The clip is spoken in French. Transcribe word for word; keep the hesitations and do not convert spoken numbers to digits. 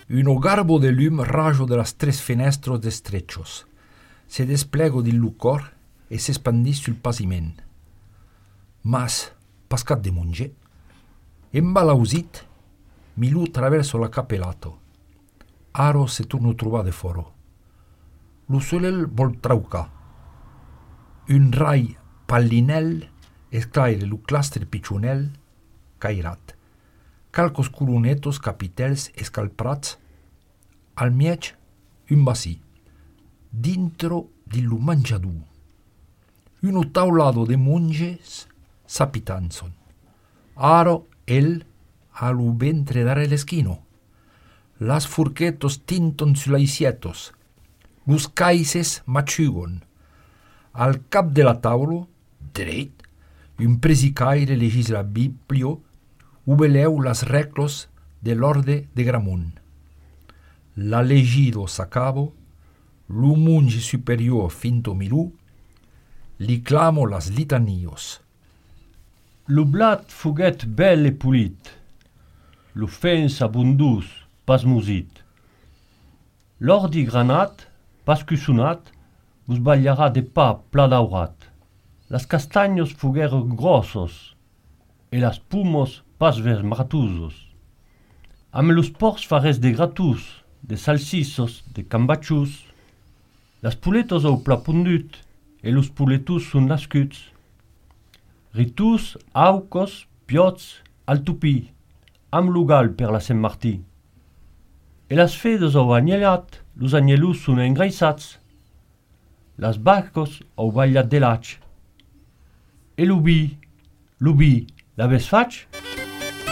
Un garbo de lum rajo de las tres fenestros destrechos. Se desplego del lucor e s'espandís sul paviment. Mas, pascat de monge, embalausit, Milù traverso la capellato. Aro se torno trobar de foro. Lo solel vol traucar. Un rai pallinel esclaire lu clastre piccionel cairat. Calcos culunetos capitels escalprats. Al miec un basí. Dintro di lu mangiadù. Uno taulado de monges sapitanzon. Aro el a lu ventre dare l'eschino. Las furquetos tinton sulaisietos. Lus caises machugon. Al cap de la taulo, dreit, un presicaire legisla biblio, ubeleu las reclos de l'orde de Gramont. La legido s'acabo, lu munge superior finto Milù, li clamo las litanios. Lu blat fuguet bel e pulit, lu fens abundus, pas musit. L'ordi granat, pas cussunat, vos bagliarà de pa pla daurat. Las castagnos fuguero grossos, e las pumos pas vesmratusos. Am los porcs fares de gratus, de salsissos, de cambachus. Las puletos au pla pundut, e los puletus sun nascuts. Ritus, aucos, piots, al tupi, am lugal per la Saint Martí. E las fedes au agnelat, los agnelus sun engraissats. Las vacos au ballat de lac. E l'ubi, l'ubi, l'avès faig?